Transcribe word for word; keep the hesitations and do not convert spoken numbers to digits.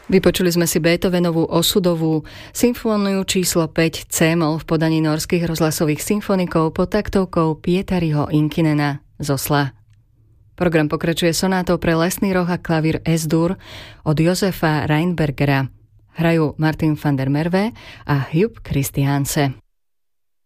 Vypočuli sme si Beethovenovú osudovú symfóniu číslo päť C-moll v podaní norských rozhlasových symfonikov pod taktovkou Pietariho Inkinena z Osla. Program pokračuje sonátou pre lesný roh a klavír S-dur od Josefa Reinbergera. Hrajú Martin van der Merwe a Huub Christiaanse.